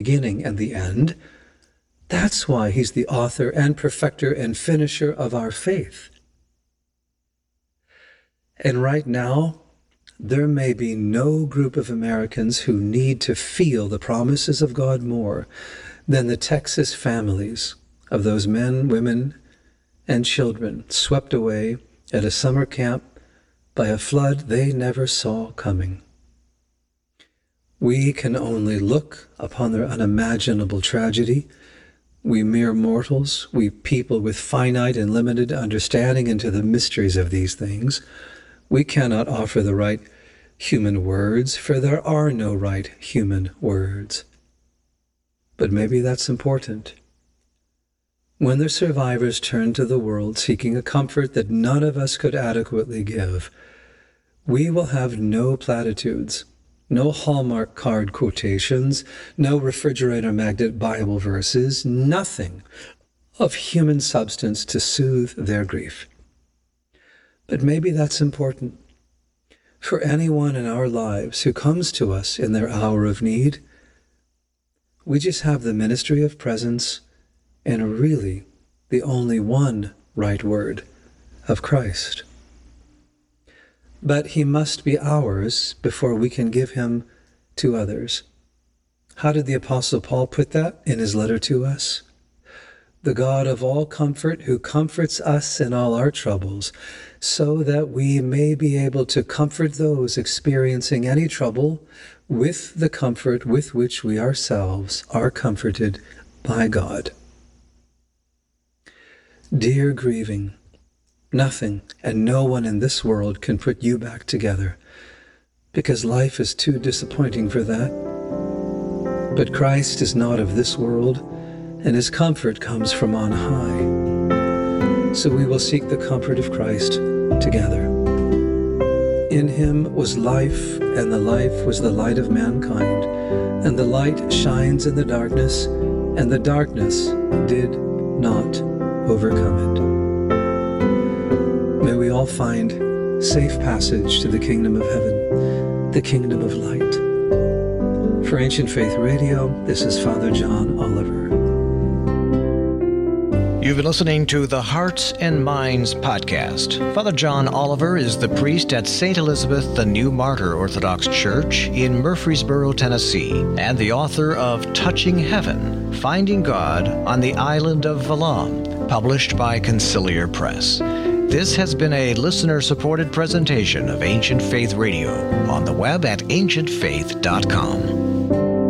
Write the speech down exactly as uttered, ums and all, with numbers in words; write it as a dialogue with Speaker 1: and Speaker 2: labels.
Speaker 1: beginning and the end. That's why he's the author and perfecter and finisher of our faith. And right now, there may be no group of Americans who need to feel the promises of God more than the Texas families of those men, women, and children swept away at a summer camp by a flood they never saw coming. We can only look upon their unimaginable tragedy. We mere mortals, we people with finite and limited understanding into the mysteries of these things, we cannot offer the right human words, for there are no right human words. But maybe that's important. When the survivors turn to the world seeking a comfort that none of us could adequately give, we will have no platitudes, no Hallmark card quotations, no refrigerator magnet Bible verses, nothing of human substance to soothe their grief. But maybe that's important. For anyone in our lives who comes to us in their hour of need, we just have the ministry of presence and really the only one right word of Christ. But he must be ours before we can give him to others. How did the Apostle Paul put that in his letter to us? The God of all comfort, who comforts us in all our troubles, so that we may be able to comfort those experiencing any trouble with the comfort with which we ourselves are comforted by God. Dear grieving, nothing and no one in this world can put you back together, because life is too disappointing for that. But Christ is not of this world, and his comfort comes from on high. So we will seek the comfort of Christ together. In him was life, and the life was the light of mankind, and the light shines in the darkness, and the darkness did not overcome it. May we all find safe passage to the kingdom of heaven, the kingdom of light. For Ancient Faith Radio, this is Father John Oliver.
Speaker 2: You've been listening to the Hearts and Minds podcast. Father John Oliver is the priest at Saint Elizabeth the New Martyr Orthodox Church in Murfreesboro, Tennessee, and the author of Touching Heaven, Finding God on the Island of Valum, published by Conciliar Press. This has been a listener-supported presentation of Ancient Faith Radio on the web at ancient faith dot com.